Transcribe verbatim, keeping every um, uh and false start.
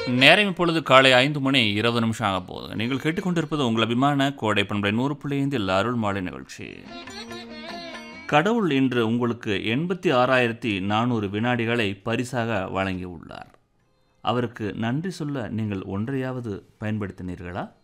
நேரம் இப்பொழுது காலை ஐந்து மணி இருபது நிமிஷம் ஆக போகுது. நீங்கள் கேட்டுக்கொண்டிருப்பது உங்கள் அபிமான கோடை பண்பலை நூறு புள்ளி ஐந்தில் அருள் மாலை நிகழ்ச்சி. கடவுள் இன்று உங்களுக்கு எண்பத்தி ஆறாயிரத்தி நானூறு வினாடிகளை பரிசாக வழங்கியுள்ளார். அவருக்கு நன்றி சொல்ல நீங்கள் ஒன்றையாவது பயன்படுத்தினீர்களா?